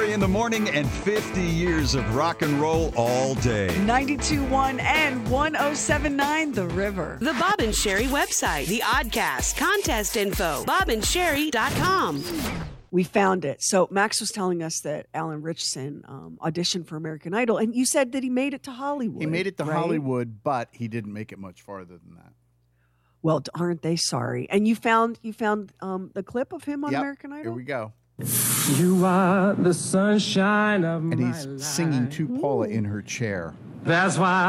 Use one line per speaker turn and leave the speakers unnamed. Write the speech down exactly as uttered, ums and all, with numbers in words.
Sherry in the morning and fifty years of rock and roll all day.
ninety-two point one and one oh seven point nine The River.
The Bob and Sherry website, the Oddcast, contest info, bob and sherry dot com.
We found it. So Max was telling us that Alan Ritchson um, auditioned for American Idol, and you said that he made it to Hollywood.
He made it to
right?
Hollywood, but he didn't make it much farther than that.
Well, aren't they sorry? And you found you found um, the clip of him on
Yep,
American Idol?
Here we go.
You are the sunshine of
And
my
he's
life.
singing to Paula in her chair.
That's why